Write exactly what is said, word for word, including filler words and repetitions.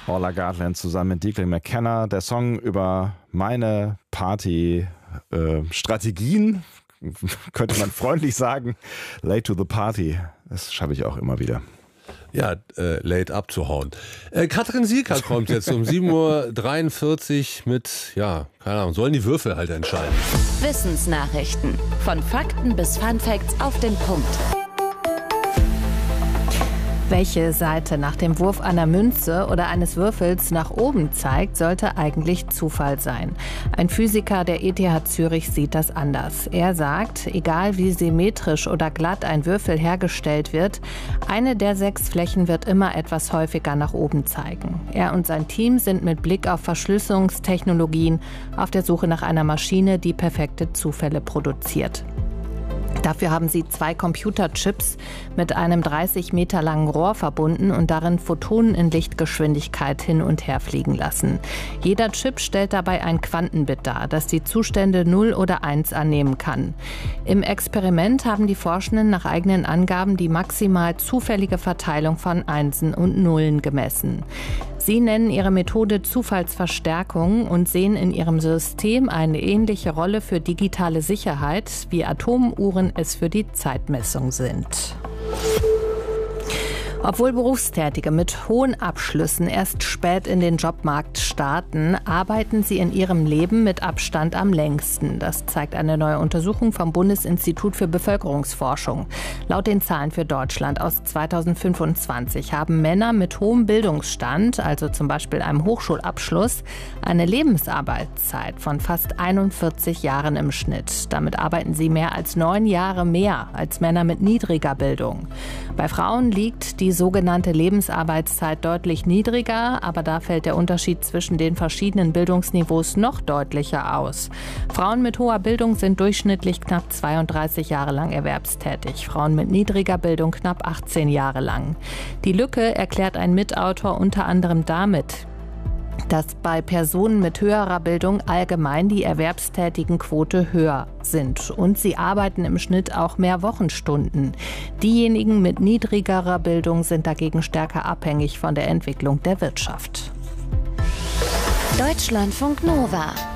Paula Gartland zusammen mit Declan McKenna. Der Song über meine Party-Strategien, äh, könnte man freundlich sagen. Late to the party. Das schaffe ich auch immer wieder. Ja, äh, late abzuhauen. Äh, Katrin Sieker kommt jetzt um sieben Uhr dreiundvierzig mit, ja, keine Ahnung, sollen die Würfel halt entscheiden. Wissensnachrichten. Von Fakten bis Funfacts auf den Punkt. Welche Seite nach dem Wurf einer Münze oder eines Würfels nach oben zeigt, sollte eigentlich Zufall sein. Ein Physiker der E T H Zürich sieht das anders. Er sagt, egal wie symmetrisch oder glatt ein Würfel hergestellt wird, eine der sechs Flächen wird immer etwas häufiger nach oben zeigen. Er und sein Team sind mit Blick auf Verschlüsselungstechnologien auf der Suche nach einer Maschine, die perfekte Zufälle produziert. Dafür haben sie zwei Computerchips mit einem dreißig Meter langen Rohr verbunden und darin Photonen in Lichtgeschwindigkeit hin und her fliegen lassen. Jeder Chip stellt dabei ein Quantenbit dar, das die Zustände null oder eins annehmen kann. Im Experiment haben die Forschenden nach eigenen Angaben die maximal zufällige Verteilung von Einsen und Nullen gemessen. Sie nennen ihre Methode Zufallsverstärkung und sehen in ihrem System eine ähnliche Rolle für digitale Sicherheit, wie Atomuhren es für die Zeitmessung sind. Obwohl Berufstätige mit hohen Abschlüssen erst spät in den Jobmarkt starten, arbeiten sie in ihrem Leben mit Abstand am längsten. Das zeigt eine neue Untersuchung vom Bundesinstitut für Bevölkerungsforschung. Laut den Zahlen für Deutschland aus zweitausendfünfundzwanzig haben Männer mit hohem Bildungsstand, also zum Beispiel einem Hochschulabschluss, eine Lebensarbeitszeit von fast einundvierzig Jahren im Schnitt. Damit arbeiten sie mehr als neun Jahre mehr als Männer mit niedriger Bildung. Bei Frauen liegt die Die sogenannte Lebensarbeitszeit deutlich niedriger, aber da fällt der Unterschied zwischen den verschiedenen Bildungsniveaus noch deutlicher aus. Frauen mit hoher Bildung sind durchschnittlich knapp zweiunddreißig Jahre lang erwerbstätig, Frauen mit niedriger Bildung knapp achtzehn Jahre lang. Die Lücke erklärt ein Mitautor unter anderem damit, dass bei Personen mit höherer Bildung allgemein die Erwerbstätigenquote höher sind und sie arbeiten im Schnitt auch mehr Wochenstunden. Diejenigen mit niedrigerer Bildung sind dagegen stärker abhängig von der Entwicklung der Wirtschaft. Deutschlandfunk Nova.